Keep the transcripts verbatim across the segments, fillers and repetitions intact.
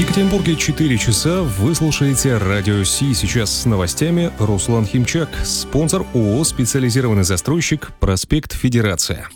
Екатеринбурге четыре часа. Вы слушаете Радио Си. Сейчас с новостями Руслан Химчак. Спонсор ООО «Специализированный застройщик», проспект Федерация.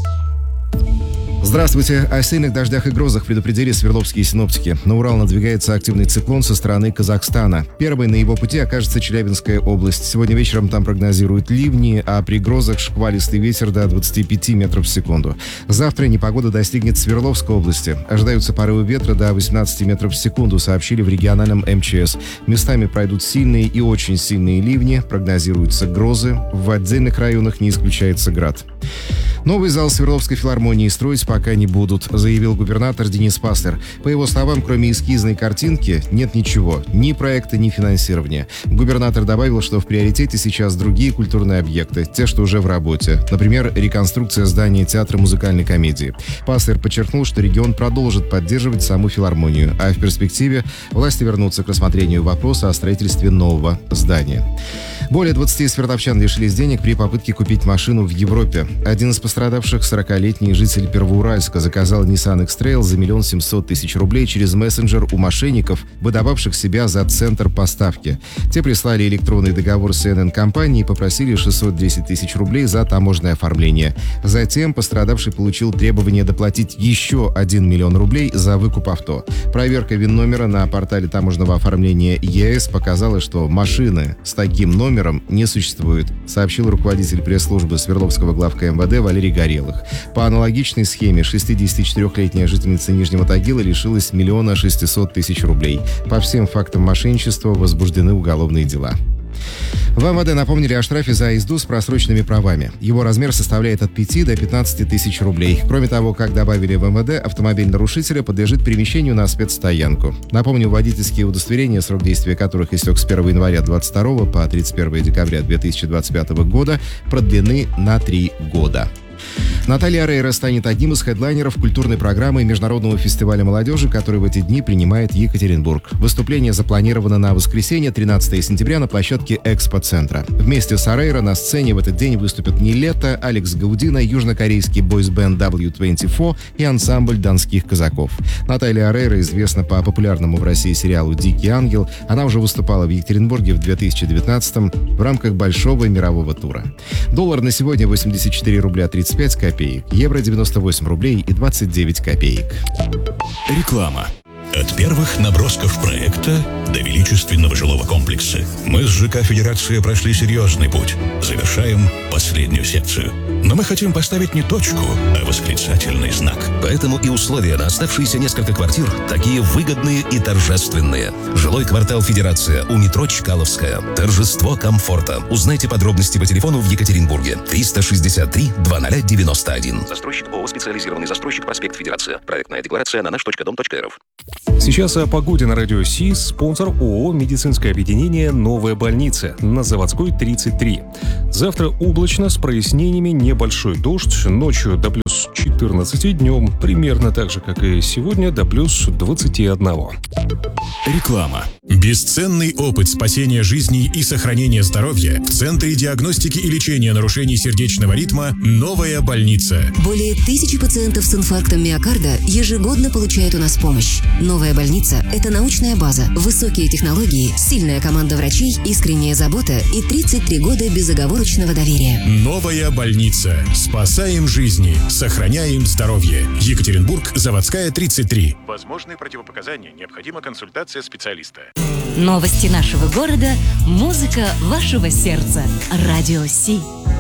Здравствуйте. О сильных дождях и грозах предупредили свердловские синоптики. На Урал надвигается активный циклон со стороны Казахстана. Первой на его пути окажется Челябинская область. Сегодня вечером там прогнозируют ливни, а при грозах шквалистый ветер до двадцати пяти метров в секунду. Завтра непогода достигнет Свердловской области. Ожидаются порывы ветра до восемнадцати метров в секунду, сообщили в региональном эм че эс. Местами пройдут сильные и очень сильные ливни. Прогнозируются грозы. В отдельных районах не исключается град. Новый зал Свердловской филармонии строить пока не будут, заявил губернатор Денис Паслер. По его словам, кроме эскизной картинки нет ничего, ни проекта, ни финансирования. Губернатор добавил, что в приоритете сейчас другие культурные объекты, те, что уже в работе. Например, реконструкция здания театра музыкальной комедии. Паслер подчеркнул, что регион продолжит поддерживать саму филармонию, а в перспективе власти вернутся к рассмотрению вопроса о строительстве нового здания. Более двадцати свердловчан лишились денег при попытке купить машину в Европе. Один из пострадавших, сорокалетний житель Первоуральска, заказал Nissan X-Trail за миллион семьсот тысяч рублей через мессенджер у мошенников, выдававших себя за центр поставки. Те прислали электронный договор с эн эн-компанией и попросили шестьсот десять тысяч рублей за таможенное оформление. Затем пострадавший получил требование доплатить еще один миллион рублей за выкуп авто. Проверка ВИН-номера на портале таможенного оформления е эс показала, что машины с таким номером не существует, сообщил руководитель пресс-службы Свердловского главка эм вэ дэ Валерий Горелых. По аналогичной схеме шестидесятичетырёхлетняя жительница Нижнего Тагила лишилась миллиона шестисот тысяч рублей. По всем фактам мошенничества возбуждены уголовные дела. В эм вэ дэ напомнили о штрафе за езду с просроченными правами. Его размер составляет от пяти до пятнадцати тысяч рублей. Кроме того, как добавили в эм вэ дэ, автомобиль нарушителя подлежит перемещению на спецстоянку. Напомню, водительские удостоверения, срок действия которых истек с первого января двадцать второго по тридцать первое декабря две тысячи двадцать пятого года, продлены на три года. Наталья Орейро станет одним из хедлайнеров культурной программы Международного фестиваля молодежи, который в эти дни принимает Екатеринбург. Выступление запланировано на воскресенье, тринадцатого сентября, на площадке Экспоцентра. Вместе с Орейро на сцене в этот день выступят Нилетто, Алекс Гаудино, южнокорейский бойсбенд дабл ю двадцать четыре и ансамбль донских казаков. Наталья Орейро известна по популярному в России сериалу «Дикий ангел». Она уже выступала в Екатеринбурге в две тысячи девятнадцатом в рамках большого мирового тура. Доллар на сегодня восемьдесят четыре рубля тридцать пять копеек, евро девяносто восемь рублей и двадцать девять копеек. Реклама. От первых набросков проекта до величественного жилого комплекса мы с ЖК «Федерация» прошли серьезный путь. Завершаем последнюю секцию. Но мы хотим поставить не точку, а восклицательный знак. Поэтому и условия на оставшиеся несколько квартир такие выгодные и торжественные. Жилой квартал «Федерация» у метро Чкаловская. Торжество комфорта. Узнайте подробности по телефону в Екатеринбурге. триста шестьдесят три двадцать девяносто один. Застройщик ООО «Специализированный застройщик», проспект Федерация. Проектная декларация на наш точка дом точка эр эф. Сейчас о погоде на Радио Си. Спонсор ООО «Медицинское объединение «Новая больница» на Заводской тридцать три. Завтра облачно с прояснениями, небольшой дождь, ночью до плюс четырнадцати, днем примерно так же, как и сегодня, до плюс двадцати одного. Реклама. Бесценный опыт спасения жизней и сохранения здоровья в Центре диагностики и лечения нарушений сердечного ритма «Новая больница». Более тысячи пациентов с инфарктом миокарда ежегодно получают у нас помощь. «Новая больница» — это научная база, высокие технологии, сильная команда врачей, искренняя забота и тридцать три года безоговорочного доверия. «Новая больница». Спасаем жизни, сохраняем здоровье. Екатеринбург, Заводская, тридцать три. Возможные противопоказания. Необходима консультация специалиста. Новости нашего города, музыка вашего сердца. Радио Си.